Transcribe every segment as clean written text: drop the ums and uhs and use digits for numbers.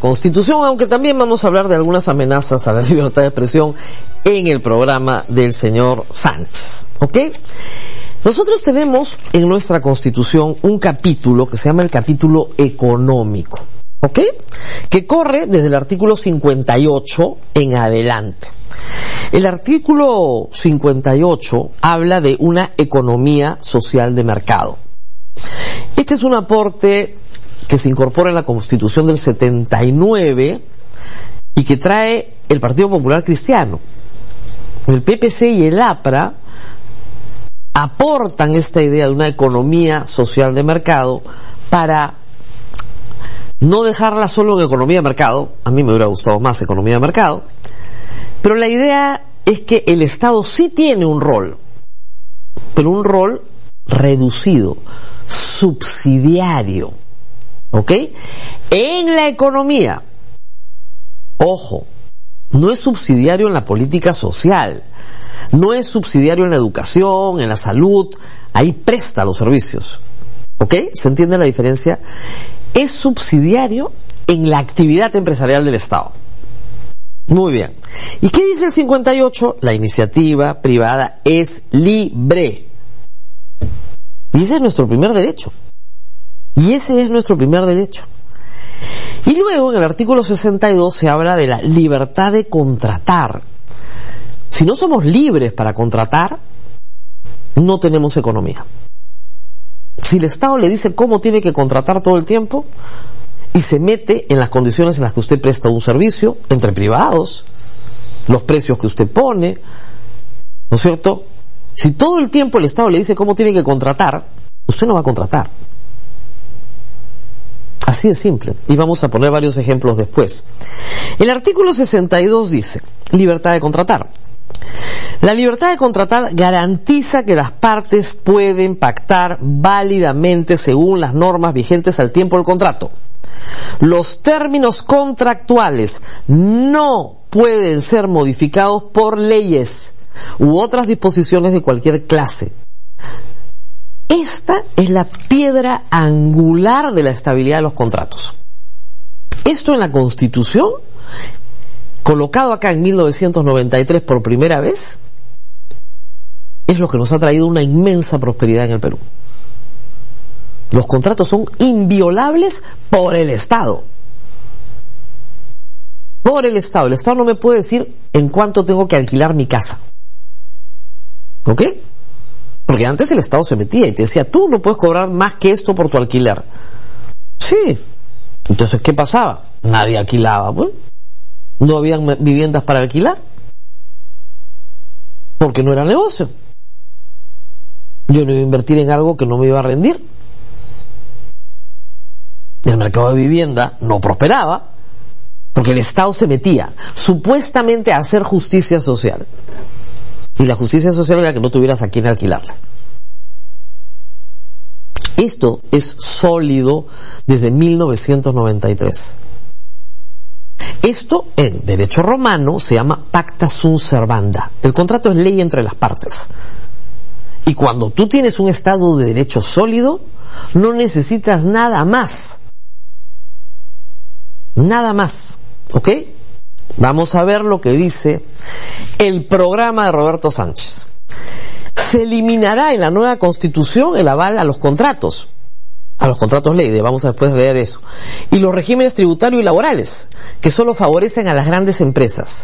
Constitución, aunque también vamos a hablar de algunas amenazas a la libertad de expresión en el programa del señor Sánchez, ¿ok? Nosotros tenemos en nuestra Constitución un capítulo que se llama el capítulo económico, ¿ok? Que corre desde el artículo 58 en adelante. El artículo 58 habla de una economía social de mercado. Este es un aporte que se incorpora en la Constitución del 79 y que trae el Partido Popular Cristiano. El PPC y el APRA aportan esta idea de una economía social de mercado para no dejarla solo en economía de mercado. A mí me hubiera gustado más economía de mercado, pero la idea es que el Estado sí tiene un rol, pero un rol reducido, subsidiario, ¿ok? En la economía. Ojo, no es subsidiario en la política social, no es subsidiario en la educación, en la salud, ahí presta los servicios, ¿ok? ¿Se entiende la diferencia? Es subsidiario en la actividad empresarial del Estado. Muy bien. ¿Y qué dice el 58? La iniciativa privada es libre. Y ese es nuestro primer derecho. Y ese es nuestro primer derecho. Y luego en el artículo 62 se habla de la libertad de contratar. Si no somos libres para contratar, no tenemos economía. Si el Estado le dice cómo tiene que contratar todo el tiempo y se mete en las condiciones en las que usted presta un servicio entre privados, los precios que usted pone, ¿no es cierto? Si todo el tiempo el Estado le dice cómo tiene que contratar, usted no va a contratar. Así de simple. Y vamos a poner varios ejemplos después. El artículo 62 dice, libertad de contratar. La libertad de contratar garantiza que las partes pueden pactar válidamente según las normas vigentes al tiempo del contrato. Los términos contractuales no pueden ser modificados por leyes u otras disposiciones de cualquier clase. Esta es la piedra angular de la estabilidad de los contratos. Esto en la Constitución, colocado acá en 1993 por primera vez, es lo que nos ha traído una inmensa prosperidad en el Perú. Los contratos son inviolables por el Estado. Por el Estado. El Estado no me puede decir en cuánto tengo que alquilar mi casa. ¿Ok? Porque antes el Estado se metía y te decía, tú no puedes cobrar más que esto por tu alquiler. Sí. Entonces, ¿qué pasaba? Nadie alquilaba, pues. No habían viviendas para alquilar. Porque no era negocio. Yo no iba a invertir en algo que no me iba a rendir. El mercado de vivienda no prosperaba porque el Estado se metía supuestamente a hacer justicia social. Y la justicia social era que no tuvieras a quién alquilarla. Esto es sólido desde 1993. Esto en derecho romano se llama pacta sunt servanda. El contrato es ley entre las partes. Y cuando tú tienes un Estado de derecho sólido, no necesitas nada más. Nada más. ¿Ok? Vamos a ver lo que dice el programa de Roberto Sánchez. Se eliminará en la nueva Constitución el aval a los contratos ley, vamos a después leer eso, y los regímenes tributarios y laborales, que solo favorecen a las grandes empresas.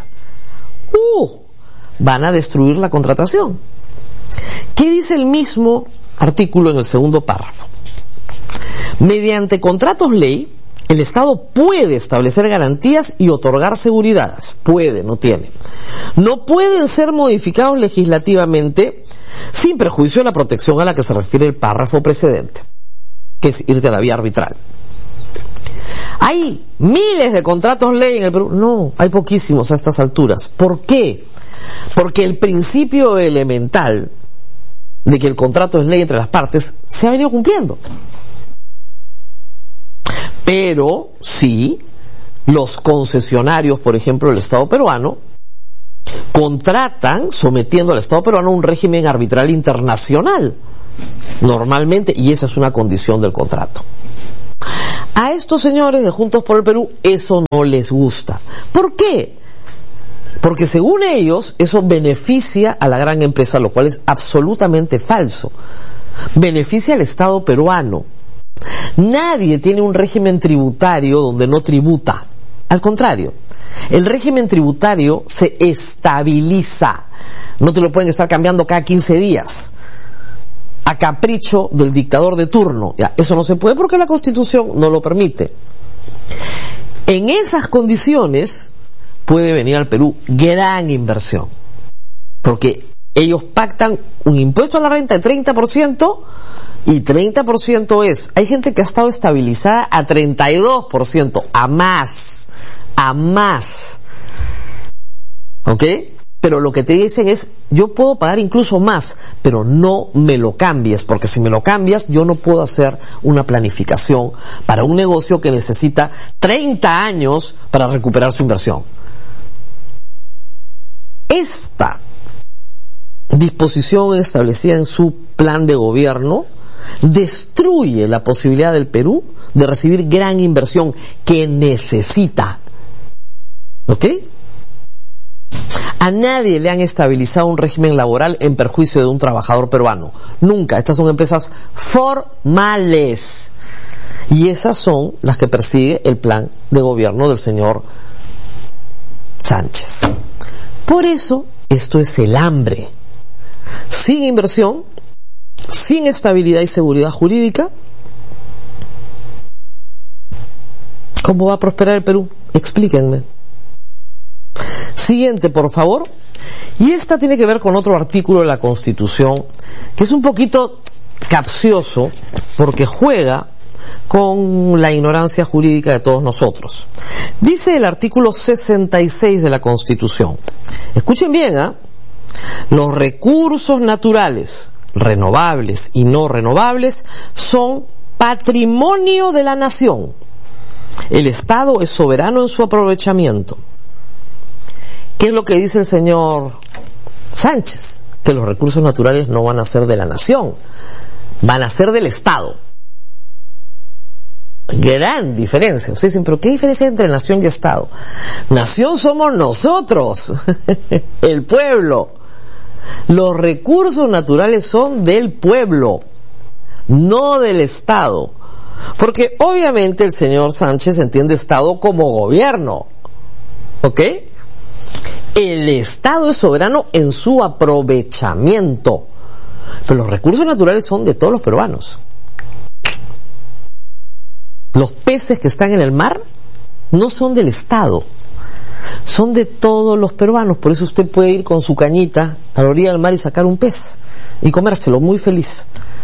Van a destruir la contratación. ¿Qué dice el mismo artículo en el segundo párrafo? Mediante contratos ley, el Estado puede establecer garantías y otorgar seguridades. Puede, no tiene. No pueden ser modificados legislativamente sin perjuicio de la protección a la que se refiere el párrafo precedente, que es irte a la vía arbitral. ¿Hay miles de contratos ley en el Perú? No, hay poquísimos a estas alturas. ¿Por qué? Porque el principio elemental de que el contrato es ley entre las partes se ha venido cumpliendo. Pero sí, los concesionarios, por ejemplo, del Estado peruano, contratan sometiendo al Estado peruano a un régimen arbitral internacional, normalmente, y esa es una condición del contrato. A estos señores de Juntos por el Perú eso no les gusta. ¿Por qué? Porque según ellos eso beneficia a la gran empresa, lo cual es absolutamente falso. Beneficia al Estado peruano. Nadie tiene un régimen tributario donde no tributa. Al contrario, el régimen tributario se estabiliza. No te lo pueden estar cambiando cada 15 días. A capricho del dictador de turno. Ya, eso no se puede porque la Constitución no lo permite. En esas condiciones puede venir al Perú gran inversión. Porque ellos pactan un impuesto a la renta de 30%, y 30% es, hay gente que ha estado estabilizada a 32%, a más. ¿Ok? Pero lo que te dicen es, yo puedo pagar incluso más, pero no me lo cambies, porque si me lo cambias, yo no puedo hacer una planificación para un negocio que necesita 30 años para recuperar su inversión. Esta disposición establecida en su plan de gobierno destruye la posibilidad del Perú de recibir gran inversión que necesita. ¿Ok? A nadie le han estabilizado un régimen laboral en perjuicio de un trabajador peruano. Nunca. Estas son empresas formales. Y esas son las que persigue el plan de gobierno del señor Sánchez. Por eso, esto es el hambre. Sin inversión, sin estabilidad y seguridad jurídica, ¿cómo va a prosperar el Perú? Explíquenme. Siguiente, por favor. Y esta tiene que ver con otro artículo de la Constitución, que es un poquito capcioso, porque juega con la ignorancia jurídica de todos nosotros. Dice el artículo 66 de la Constitución. Escuchen bien, ¿ah? Los recursos naturales, renovables y no renovables, son patrimonio de la nación. El Estado es soberano en su aprovechamiento. ¿Qué es lo que dice el señor Sánchez? Que los recursos naturales no van a ser de la nación, van a ser del Estado. Gran diferencia. Ustedes dicen, ¿pero qué diferencia hay entre nación y Estado? Nación somos nosotros, el pueblo. Los recursos naturales son del pueblo, no del Estado. Porque obviamente el señor Sánchez entiende Estado como gobierno. ¿Ok? El Estado es soberano en su aprovechamiento. Pero los recursos naturales son de todos los peruanos. Los peces que están en el mar no son del Estado, son de todos los peruanos. Por eso usted puede ir con su cañita a la orilla del mar y sacar un pez y comérselo muy feliz.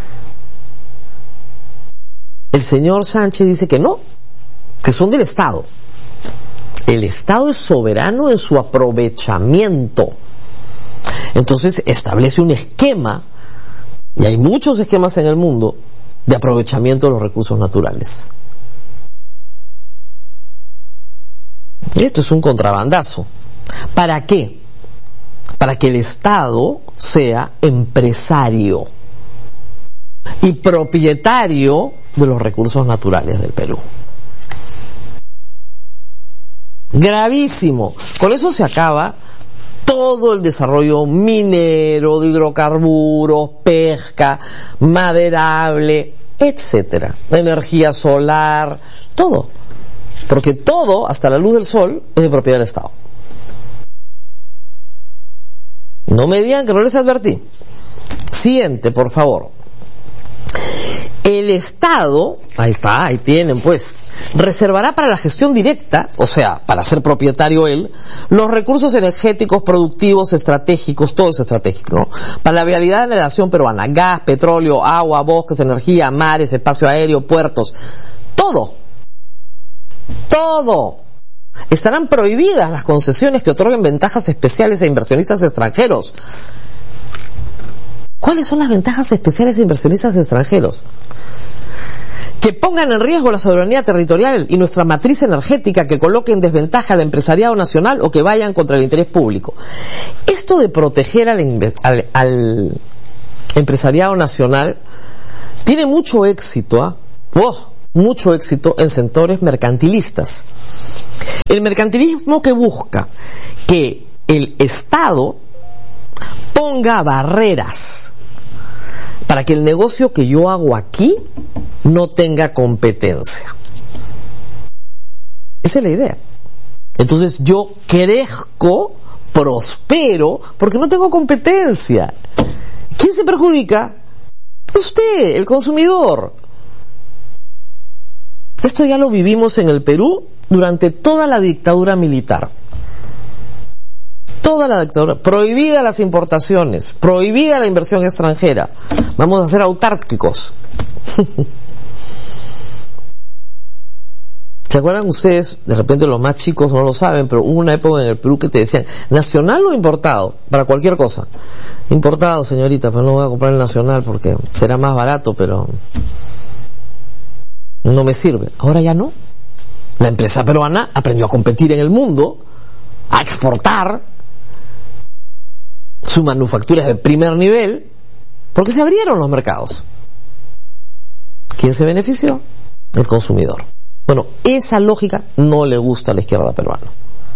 El señor Sánchez dice que no, que son del Estado. El Estado es soberano en su aprovechamiento. Entonces establece un esquema, y hay muchos esquemas en el mundo, de aprovechamiento de los recursos naturales. Esto es un contrabandazo. ¿Para qué? Para que el Estado sea empresario y propietario de los recursos naturales del Perú. Gravísimo. Con eso se acaba todo el desarrollo minero, de hidrocarburos, pesca, maderable, etcétera. Energía solar, todo. Porque todo, hasta la luz del sol, es de propiedad del Estado. No me digan que no les advertí. Siguiente, por favor. El Estado, ahí está, ahí tienen pues, reservará para la gestión directa, o sea, para ser propietario él, los recursos energéticos, productivos, estratégicos, todo es estratégico, ¿no? Para la vialidad de la nación peruana, gas, petróleo, agua, bosques, energía, mares, espacio aéreo, puertos, todo. Estarán prohibidas las concesiones que otorguen ventajas especiales a inversionistas extranjeros. ¿Cuáles son las ventajas especiales a inversionistas extranjeros? Que pongan en riesgo la soberanía territorial y nuestra matriz energética, que coloquen en desventaja al empresariado nacional o que vayan contra el interés público. Esto de proteger al empresariado nacional tiene mucho éxito, ¿ah? mucho éxito en sectores mercantilistas. El mercantilismo que busca que el Estado ponga barreras para que el negocio que yo hago aquí no tenga competencia. Esa es la idea. Entonces yo crezco, prospero, porque no tengo competencia. ¿Quién se perjudica? Usted, el consumidor. Esto ya lo vivimos en el Perú durante toda la dictadura militar. Toda la dictadura. Prohibida las importaciones, prohibida la inversión extranjera. Vamos a ser autárquicos. ¿Se acuerdan ustedes? De repente los más chicos no lo saben, pero hubo una época en el Perú que te decían, ¿nacional o importado? Para cualquier cosa. Importado, señorita, pero no voy a comprar el nacional porque será más barato, pero no me sirve. Ahora ya no. La empresa peruana aprendió a competir en el mundo, a exportar, su manufactura es de primer nivel, porque se abrieron los mercados. ¿Quién se benefició? El consumidor. Bueno, esa lógica no le gusta a la izquierda peruana.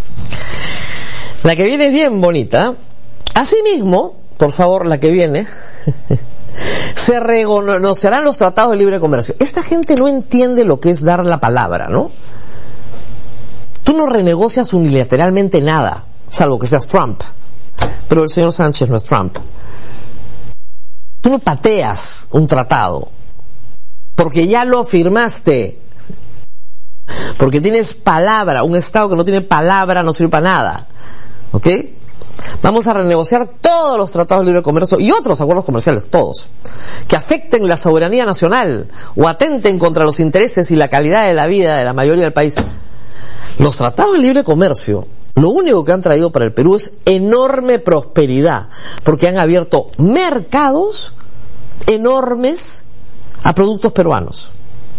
La que viene es bien bonita. Asimismo, por favor, la que viene, se renegociarán los tratados de libre comercio. Esta gente no entiende lo que es dar la palabra, ¿no? Tú no renegocias unilateralmente nada, salvo que seas Trump. Pero el señor Sánchez no es Trump. Tú no pateas un tratado, porque ya lo firmaste. Porque tienes palabra. Un Estado que no tiene palabra no sirve para nada. ¿Ok? Vamos a renegociar todos los tratados de libre comercio y otros acuerdos comerciales, todos, que afecten la soberanía nacional o atenten contra los intereses y la calidad de la vida de la mayoría del país. Los tratados de libre comercio, lo único que han traído para el Perú es enorme prosperidad, porque han abierto mercados enormes a productos peruanos.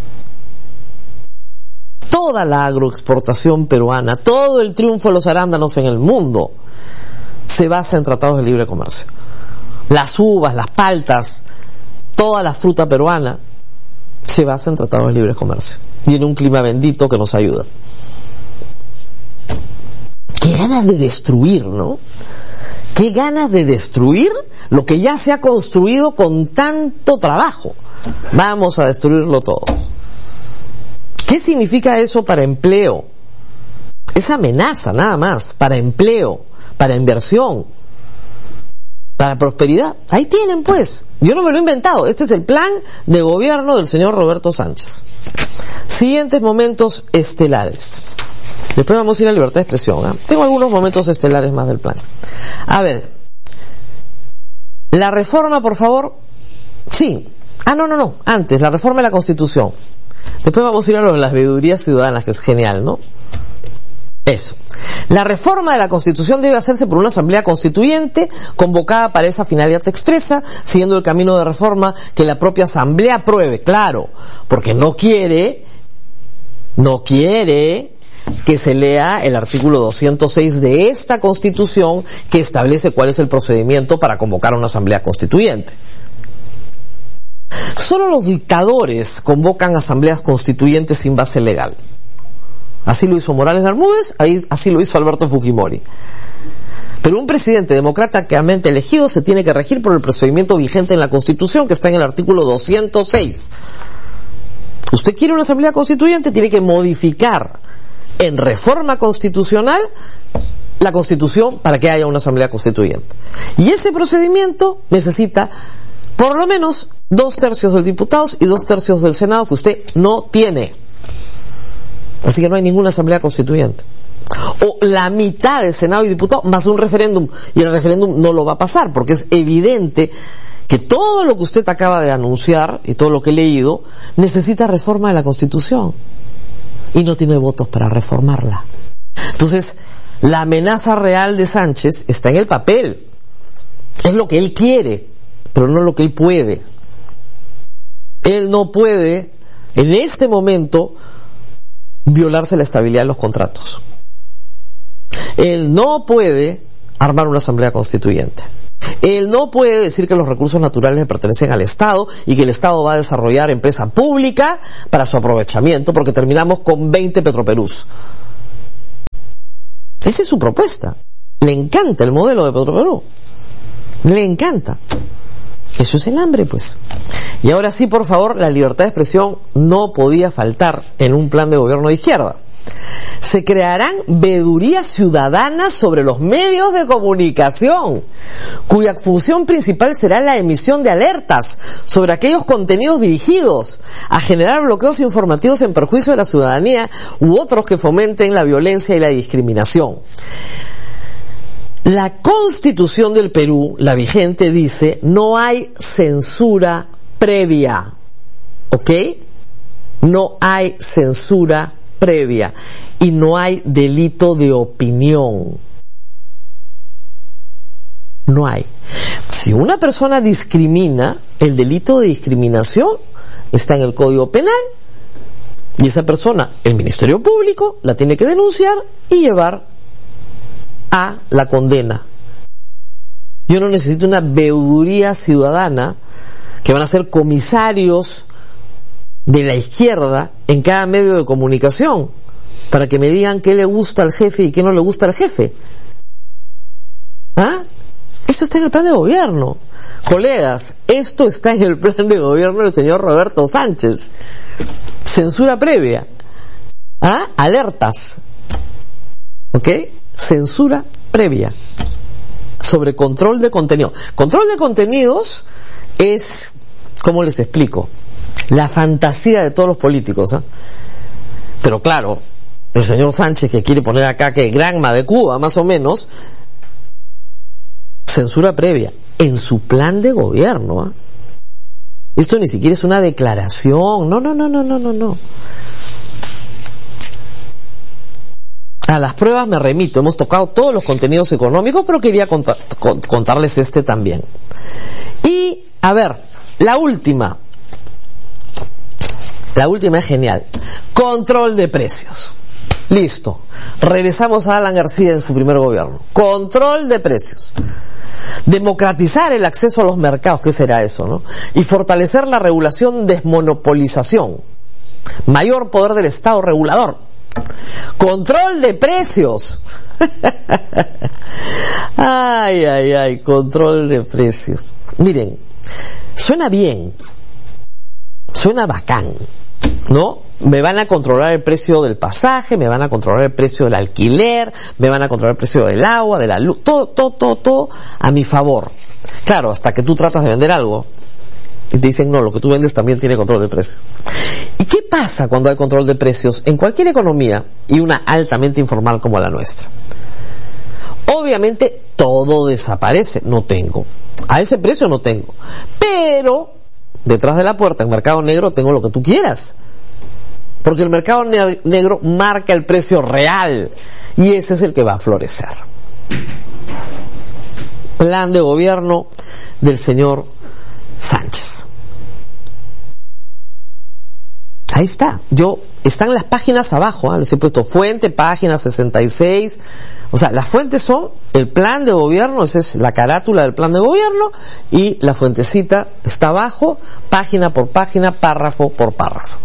Toda la agroexportación peruana, todo el triunfo de los arándanos en el mundo se basa en tratados de libre comercio. Las uvas, las paltas, toda la fruta peruana se basa en tratados de libre comercio. Y en un clima bendito que nos ayuda. Qué ganas de destruir, ¿no? Qué ganas de destruir lo que ya se ha construido con tanto trabajo. Vamos a destruirlo todo. ¿Qué significa eso para empleo? Es amenaza nada más, para empleo, para inversión, para prosperidad. Ahí tienen pues, yo no me lo he inventado, este es el plan de gobierno del señor Roberto Sánchez. Siguientes momentos estelares. Después vamos a ir a libertad de expresión, ¿eh? Tengo algunos momentos estelares más del plan. A ver, la reforma, por favor. Sí. No, antes, la reforma de la Constitución. Después vamos a ir a lo de las veedurías ciudadanas, que es genial, ¿no? Eso. La reforma de la Constitución debe hacerse por una asamblea constituyente convocada para esa finalidad expresa, siguiendo el camino de reforma que la propia asamblea apruebe, claro, porque no quiere que se lea el artículo 206 de esta Constitución que establece cuál es el procedimiento para convocar a una asamblea constituyente. Solo los dictadores convocan asambleas constituyentes sin base legal. Así lo hizo Morales Bermúdez, así lo hizo Alberto Fujimori. Pero un presidente democráticamente elegido se tiene que regir por el procedimiento vigente en la Constitución, que está en el artículo 206. Usted quiere una asamblea constituyente, tiene que modificar en reforma constitucional la Constitución para que haya una asamblea constituyente. Y ese procedimiento necesita por lo menos 2/3 de los diputados y 2/3 del Senado, que usted no tiene. Así que no hay ninguna asamblea constituyente. O la mitad del Senado y diputados más un referéndum, y el referéndum no lo va a pasar, porque es evidente que todo lo que usted acaba de anunciar y todo lo que he leído necesita reforma de la Constitución y no tiene votos para reformarla. Entonces, la amenaza real de Sánchez está en el papel. Es lo que él quiere, pero no lo que él puede. Él no puede, en este momento, violarse la estabilidad de los contratos. Él no puede armar una asamblea constituyente. Él no puede decir que los recursos naturales le pertenecen al Estado y que el Estado va a desarrollar empresa pública para su aprovechamiento, porque terminamos con 20 Petroperús. Esa es su propuesta. Le encanta el modelo de Petroperú. Le encanta. Eso es el hambre, pues. Y ahora sí, por favor, la libertad de expresión no podía faltar en un plan de gobierno de izquierda. Se crearán veedurías ciudadanas sobre los medios de comunicación, cuya función principal será la emisión de alertas sobre aquellos contenidos dirigidos a generar bloqueos informativos en perjuicio de la ciudadanía u otros que fomenten la violencia y la discriminación. La Constitución del Perú, la vigente, dice: no hay censura previa. ¿Ok? No hay censura previa y no hay delito de opinión. No hay. Si una persona discrimina, el delito de discriminación está en el Código Penal y esa persona, el Ministerio Público, la tiene que denunciar y llevar a la condena. Yo no necesito una veeduría ciudadana que van a ser comisarios de la izquierda en cada medio de comunicación para que me digan qué le gusta al jefe y qué no le gusta al jefe. ¿Ah? Eso está en el plan de gobierno. Colegas, esto está en el plan de gobierno del señor Roberto Sánchez. Censura previa. ¿Ah? Alertas. ¿Ok? Censura previa sobre control de contenido. Control de contenidos es, ¿cómo les explico? La fantasía de todos los políticos, ¿eh? Pero claro, el señor Sánchez, que quiere poner acá que Granma de Cuba, más o menos, censura previa en su plan de gobierno, ¿eh? Esto ni siquiera es una declaración, no. A las pruebas me remito, hemos tocado todos los contenidos económicos, pero quería contarles este también. Y, a ver, la última es genial. Control de precios. Listo. Regresamos a Alan García en su primer gobierno. Control de precios. Democratizar el acceso a los mercados, ¿qué será eso, no? Y fortalecer la regulación, desmonopolización. Mayor poder del Estado regulador. Control de precios. Ay, control de precios. Miren, suena bien, suena bacán, ¿no? Me van a controlar el precio del pasaje, me van a controlar el precio del alquiler, me van a controlar el precio del agua, de la luz, todo a mi favor. Claro, hasta que tú tratas de vender algo y te dicen, no, lo que tú vendes también tiene control de precios. ¿Y qué pasa cuando hay control de precios en cualquier economía y una altamente informal como la nuestra? Obviamente todo desaparece, no tengo. A ese precio no tengo. Pero detrás de la puerta, en mercado negro, tengo lo que tú quieras. Porque el mercado negro marca el precio real y ese es el que va a florecer. Plan de gobierno del señor Sánchez. Ahí está. Están las páginas abajo, les he puesto fuente, página 66. O sea, las fuentes son el plan de gobierno, esa es la carátula del plan de gobierno, y la fuentecita está abajo, página por página, párrafo por párrafo.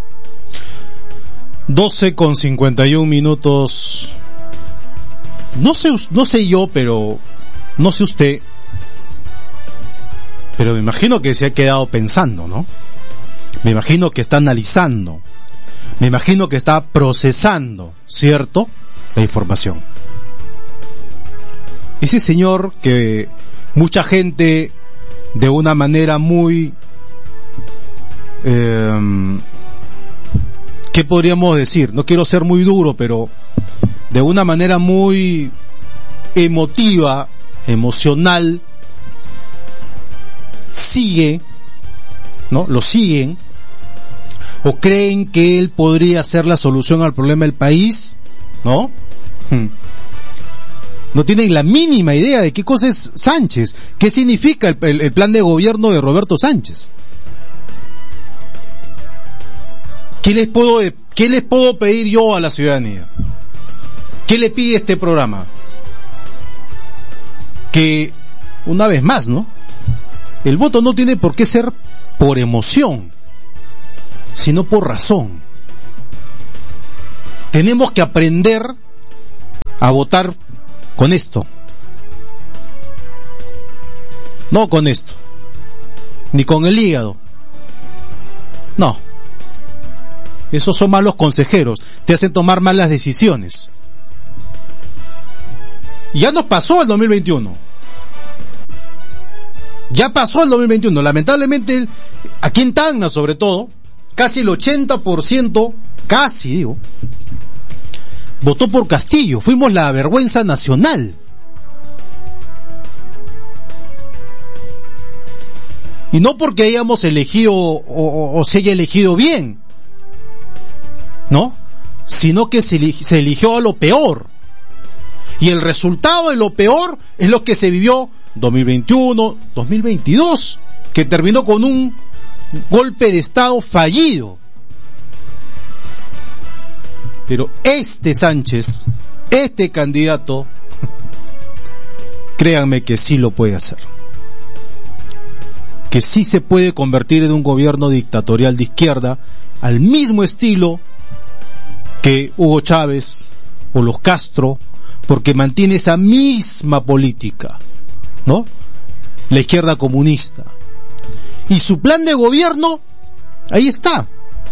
12:51. No sé yo, pero no sé usted, pero me imagino que se ha quedado pensando, ¿no? Me imagino que está analizando, me imagino que está procesando, ¿cierto?, la información. Ese señor que mucha gente de una manera muy ¿qué podríamos decir? No quiero ser muy duro, pero de una manera muy emotiva, emocional, sigue, ¿no? Lo siguen, o creen que él podría ser la solución al problema del país, ¿no? No tienen la mínima idea de qué cosa es Sánchez, qué significa el plan de gobierno de Roberto Sánchez. ¿Qué les puedo pedir yo a la ciudadanía? ¿Qué le pide este programa? Que una vez más, ¿no? El voto no tiene por qué ser por emoción, sino por razón. Tenemos que aprender a votar con esto. No con esto. Ni con el hígado. No. Esos son malos consejeros. Te hacen tomar malas decisiones. Y ya nos pasó el 2021. Ya pasó el 2021. Lamentablemente, aquí en Tacna sobre todo, casi el 80%, casi digo, votó por Castillo. Fuimos la vergüenza nacional. Y no porque hayamos elegido o se haya elegido bien, ¿no? Sino que se eligió a lo peor. Y el resultado de lo peor es lo que se vivió 2021, 2022, que terminó con un golpe de Estado fallido. Pero este Sánchez, este candidato, créanme que sí lo puede hacer. Que sí se puede convertir en un gobierno dictatorial de izquierda, al mismo estilo que Hugo Chávez o los Castro, porque mantiene esa misma política, ¿no? La izquierda comunista. Y su plan de gobierno, ahí está.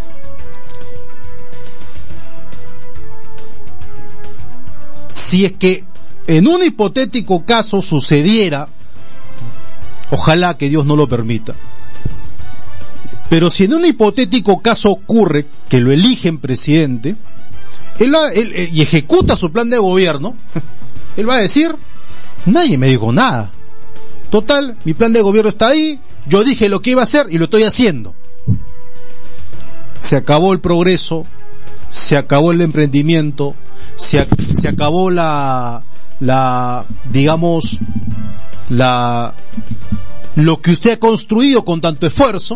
Si es que en un hipotético caso sucediera, ojalá que Dios no lo permita, pero si en un hipotético caso ocurre que lo eligen presidente, él y ejecuta su plan de gobierno, él va a decir, nadie me dijo nada. Total, mi plan de gobierno está ahí, yo dije lo que iba a hacer y lo estoy haciendo. Se acabó el progreso, se acabó el emprendimiento, se acabó lo que usted ha construido con tanto esfuerzo.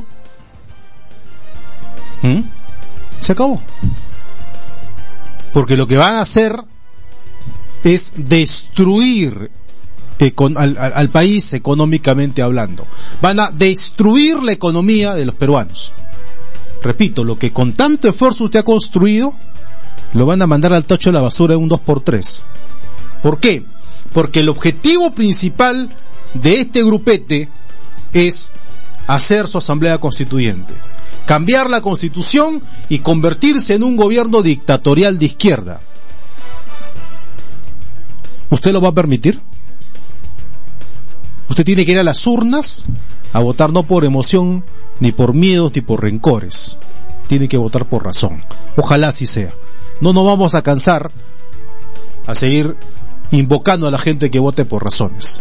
Se acabó. Porque lo que van a hacer es destruir al país económicamente hablando. Van a destruir la economía de los peruanos. Repito, lo que con tanto esfuerzo usted ha construido, lo van a mandar al tacho de la basura en un 2x3. ¿Por qué? Porque el objetivo principal de este grupete es hacer su asamblea constituyente, cambiar la constitución y convertirse en un gobierno dictatorial de izquierda. ¿Usted lo va a permitir? Usted tiene que ir a las urnas a votar no por emoción, ni por miedos, ni por rencores. Tiene que votar por razón. Ojalá así sea. No nos vamos a cansar a seguir invocando a la gente que vote por razones.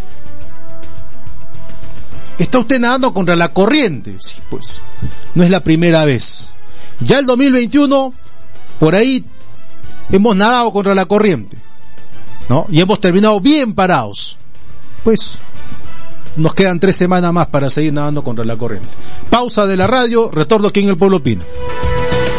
¿Está usted nadando contra la corriente? Sí, pues, no es la primera vez. Ya el 2021, por ahí, hemos nadado contra la corriente, ¿no? Y hemos terminado bien parados. Pues, nos quedan 3 semanas más para seguir nadando contra la corriente. Pausa de la radio, retorno aquí en El Pueblo Opina.